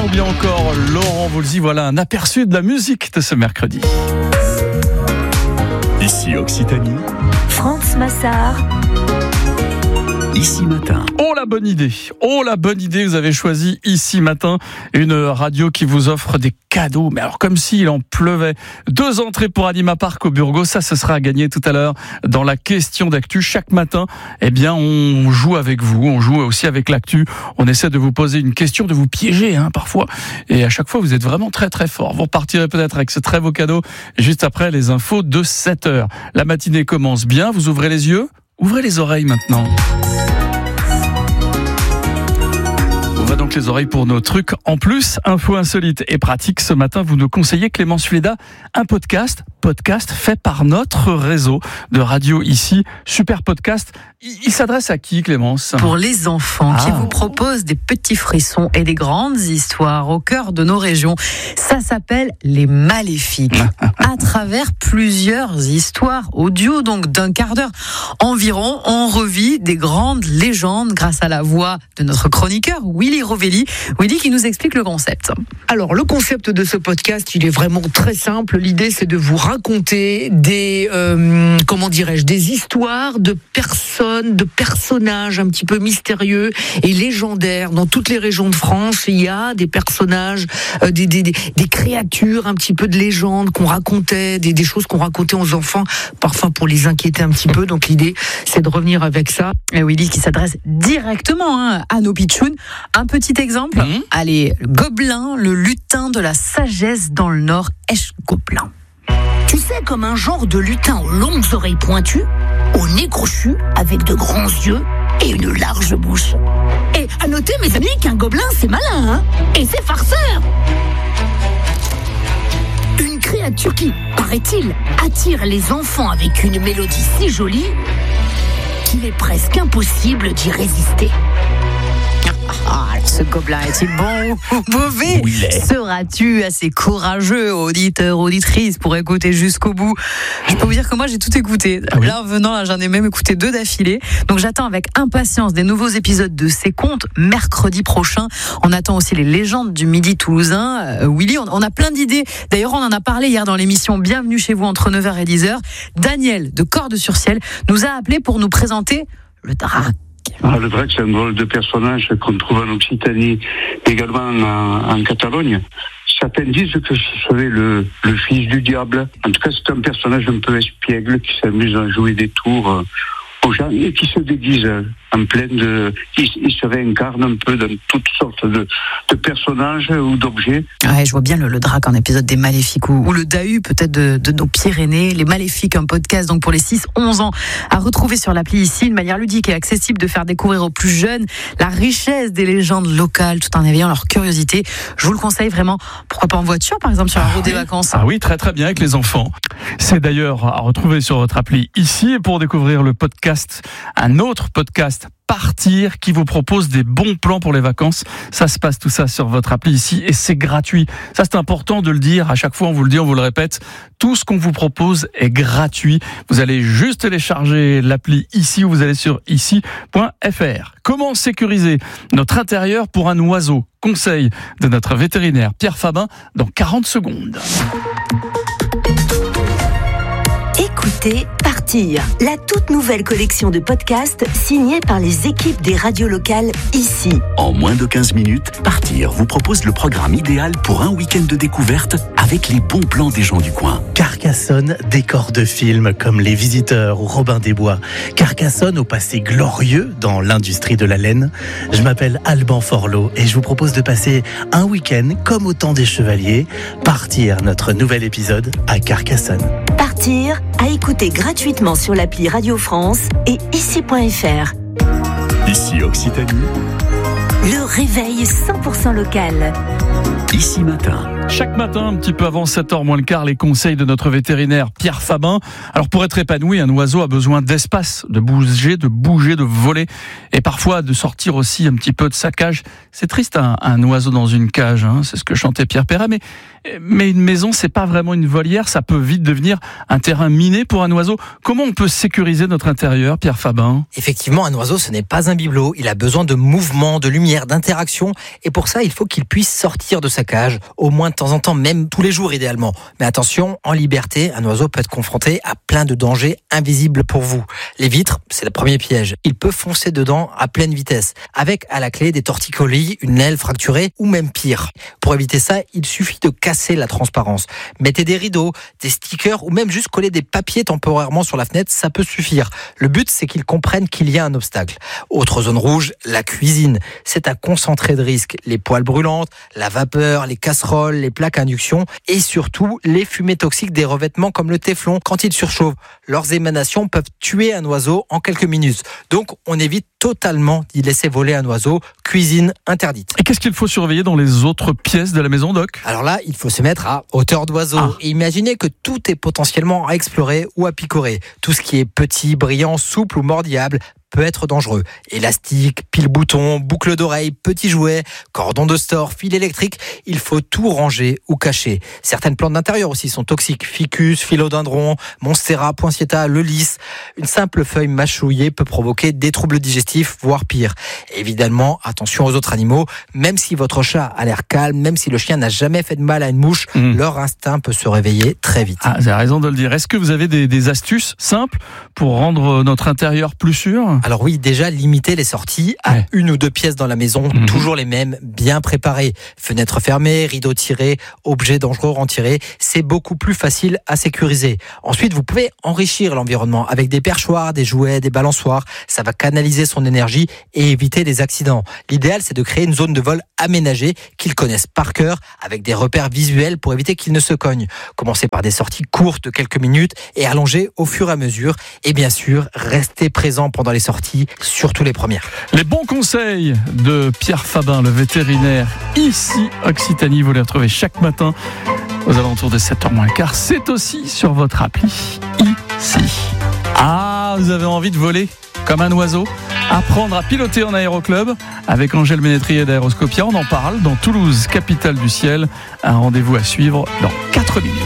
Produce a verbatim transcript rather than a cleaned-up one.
ou bien encore Laurent Voulzy. Voilà un aperçu de la musique de ce mercredi. Ici Occitanie, France Massard. Ici Matin. Oh la bonne idée, oh la bonne idée, vous avez choisi Ici Matin, une radio qui vous offre des cadeaux, mais alors comme s'il en pleuvait. Deux entrées pour Anima Park au Burgos, ça ce sera à gagner tout à l'heure dans la question d'actu. Chaque matin, eh bien on joue avec vous, on joue aussi avec l'actu, on essaie de vous poser une question, de vous piéger hein, parfois, et à chaque fois vous êtes vraiment très très fort. Vous repartirez peut-être avec ce très beau cadeau juste après les infos de sept heures. La matinée commence bien, vous ouvrez les yeux, ouvrez les oreilles maintenant. Ouvrez donc les oreilles pour nos trucs. En plus, info insolite et pratique. Ce matin, vous nous conseillez, Clémence Fuleda, un podcast, podcast fait par notre réseau de radio ici. Super podcast. Il s'adresse à qui, Clémence ? Pour les enfants, ah. qui vous proposent des petits frissons et des grandes histoires au cœur de nos régions. Ça s'appelle Les Maléfiques. À travers plusieurs histoires audio, donc d'un quart d'heure environ, on revit des grandes légendes grâce à la voix de notre chroniqueur, Willy Rovelli. Willy qui nous explique le concept. Alors, le concept de ce podcast, il est vraiment très simple. L'idée, c'est de vous raconter des, euh, comment dirais-je, des histoires de personnes, de personnages un petit peu mystérieux et légendaires. Dans toutes les régions de France, il y a des personnages, euh, des, des, des, des créatures, un petit peu de légendes qu'on racontait, des, des choses qu'on racontait aux enfants, parfois pour les inquiéter un petit peu. Donc l'idée, c'est de revenir avec ça. Et Willy qui s'adresse directement hein, à nos pitchouns. Un petit exemple, mmh. allez, le gobelin, le lutin de la sagesse dans le Nord, Esch-Gobelin. Tu sais, comme un genre de lutin aux longues oreilles pointues, au nez crochu, avec de grands yeux et une large bouche. Et à noter, mes amis, qu'un gobelin, c'est malin, hein, et c'est farceur. Une créature qui, paraît-il, attire les enfants avec une mélodie si jolie qu'il est presque impossible d'y résister. Ah, alors ce gobelin est-il bon ou mauvais ? Oui, il est. Seras-tu assez courageux, auditeur, auditrice, pour écouter jusqu'au bout ? Je peux vous dire que moi j'ai tout écouté. Ah oui. Là en venant, là, j'en ai même écouté deux d'affilée. Donc j'attends avec impatience des nouveaux épisodes de ces contes mercredi prochain. On attend aussi les légendes du Midi toulousain. Euh, Willy, on, on a plein d'idées. D'ailleurs, on en a parlé hier dans l'émission Bienvenue chez vous entre neuf heures et dix heures. Daniel de Cordes-sur-Ciel nous a appelé pour nous présenter le drac. Ah, le drac, c'est un drôle de personnage qu'on trouve en Occitanie, également en, en Catalogne. Certains disent que ce serait le, le fils du diable. En tout cas, c'est un personnage un peu espiègle qui s'amuse à jouer des tours euh, aux gens et qui se déguise en plein de... Il, il se réincarne un peu dans toutes sortes de, de personnages ou d'objets. Ouais, je vois bien le, le drac en épisode des Maléfiques ou, ou le Dahu peut-être de, de nos Pyrénées. Les Maléfiques, un podcast donc pour les six onze ans à retrouver sur l'appli ici, une manière ludique et accessible de faire découvrir aux plus jeunes la richesse des légendes locales tout en éveillant leur curiosité. Je vous le conseille vraiment, pourquoi pas en voiture par exemple sur la Ah route oui. des vacances. Ah oui, très très bien avec les enfants. C'est d'ailleurs à retrouver sur votre appli ici et pour découvrir le podcast, un autre podcast Partir qui vous propose des bons plans pour les vacances. Ça se passe tout ça sur votre appli ici et c'est gratuit. Ça c'est important de le dire. À chaque fois on vous le dit, on vous le répète. Tout ce qu'on vous propose est gratuit. Vous allez juste télécharger l'appli ici ou vous allez sur ici point f r. Comment sécuriser notre intérieur pour un oiseau ? Conseil de notre vétérinaire Pierre Fabin dans quarante secondes. Écoutez Partir, la toute nouvelle collection de podcasts signée par les équipes des radios locales ici. En moins de quinze minutes, Partir vous propose le programme idéal pour un week-end de découverte avec les bons plans des gens du coin. Carcassonne, décor de films comme Les Visiteurs ou Robin des Bois. Carcassonne au passé glorieux dans l'industrie de la laine. Je m'appelle Alban Forlot et je vous propose de passer un week-end comme au temps des chevaliers. Partir, notre nouvel épisode à Carcassonne. Partir, à écouter gratuitement sur l'appli Radio France et ici point f r. Ici Occitanie. Le réveil cent pour cent local. Ici Matin. Chaque matin, un petit peu avant sept heures moins le quart, les conseils de notre vétérinaire Pierre Fabin. Alors pour être épanoui, un oiseau a besoin d'espace, de bouger, de bouger, de voler et parfois de sortir aussi un petit peu de sa cage. C'est triste un, un oiseau dans une cage, hein, c'est ce que chantait Pierre Perret, mais, mais une maison c'est pas vraiment une volière, ça peut vite devenir un terrain miné pour un oiseau. Comment on peut sécuriser notre intérieur, Pierre Fabin ? Effectivement, un oiseau ce n'est pas un bibelot, il a besoin de mouvement, de lumière, d'interaction et pour ça il faut qu'il puisse sortir de sa cage, au moins de temps en temps, même tous les jours idéalement. Mais attention, en liberté, un oiseau peut être confronté à plein de dangers invisibles pour vous. Les vitres, c'est le premier piège. Il peut foncer dedans à pleine vitesse, avec à la clé des torticolis, une aile fracturée ou même pire. Pour éviter ça, il suffit de casser la transparence. Mettez des rideaux, des stickers ou même juste coller des papiers temporairement sur la fenêtre, ça peut suffire. Le but, c'est qu'il comprenne qu'il y a un obstacle. Autre zone rouge, la cuisine. C'est un concentré de risques. Les poêles brûlantes, la vapeur, les casseroles, les plaques à induction et surtout les fumées toxiques des revêtements comme le téflon quand ils surchauffent. Leurs émanations peuvent tuer un oiseau en quelques minutes. Donc on évite totalement d'y laisser voler un oiseau. Cuisine interdite. Et qu'est-ce qu'il faut surveiller dans les autres pièces de la maison, Doc ? Alors là, il faut se mettre à hauteur d'oiseau. Ah. Et imaginez que tout est potentiellement à explorer ou à picorer. Tout ce qui est petit, brillant, souple ou mordillable peut être dangereux. Élastique, pile-bouton, boucle d'oreille, petits jouets, cordon de store, fil électrique, il faut tout ranger ou cacher. Certaines plantes d'intérieur aussi sont toxiques. Ficus, philodendron, monstera, poinsettia, le lys. Une simple feuille mâchouillée peut provoquer des troubles digestifs, voire pire. Et évidemment, attention aux autres animaux. Même si votre chat a l'air calme, même si le chien n'a jamais fait de mal à une mouche, mmh. leur instinct peut se réveiller très vite. Ah, vous avez raison de le dire. Est-ce que vous avez des, des astuces simples pour rendre notre intérieur plus sûr ? Alors oui, déjà limiter les sorties à ouais. une ou deux pièces dans la maison, mmh. toujours les mêmes, bien préparées. Fenêtres fermées, rideaux tirés, objets dangereux retirés, c'est beaucoup plus facile à sécuriser. Ensuite, vous pouvez enrichir l'environnement avec des perchoirs, des jouets, des balançoires. Ça va canaliser son énergie et éviter les accidents. L'idéal, c'est de créer une zone de vol aménagée qu'ils connaissent par cœur avec des repères visuels pour éviter qu'ils ne se cognent. Commencez par des sorties courtes de quelques minutes et allongez au fur et à mesure. Et bien sûr, restez présent pendant les sorties, surtout les premières. Les bons conseils de Pierre Fabin, le vétérinaire ici Occitanie, vous les retrouvez chaque matin aux alentours de sept heures moins le quart. C'est aussi sur votre appli ici. Ah, vous avez envie de voler comme un oiseau, apprendre à piloter en aéroclub avec Angèle Ménétrier d'Aéroscopia. On en parle dans Toulouse, capitale du ciel. Un rendez-vous à suivre dans quatre minutes.